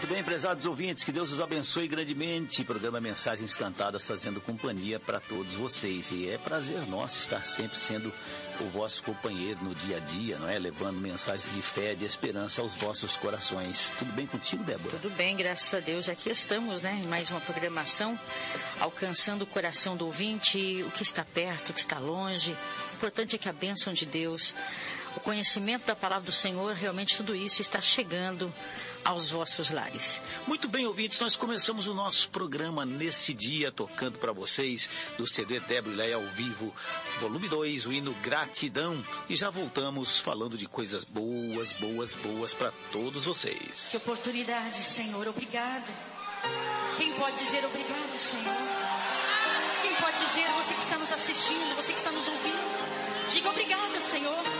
Muito bem, prezados ouvintes, que Deus os abençoe grandemente. Programa Mensagens Cantadas fazendo companhia para todos vocês. E é prazer nosso estar sempre sendo o vosso companheiro no dia a dia, não é? Levando mensagens de fé, de esperança aos vossos corações. Tudo bem contigo, Débora? Tudo bem, graças a Deus. Aqui estamos, né? Em mais uma programação, alcançando o coração do ouvinte, o que está perto, o que está longe. O importante é que a bênção de Deus, o conhecimento da palavra do Senhor, realmente tudo isso está chegando aos vossos lares. Muito bem, ouvintes, nós começamos o nosso programa nesse dia tocando para vocês do CD Débora e Leia ao vivo, volume 2, o hino Gratidão, e já voltamos falando de coisas boas para todos vocês. Que oportunidade, Senhor, obrigada. Quem pode dizer obrigado, Senhor? Quem pode dizer, você que está nos assistindo, você que está nos ouvindo, diga obrigada, Senhor.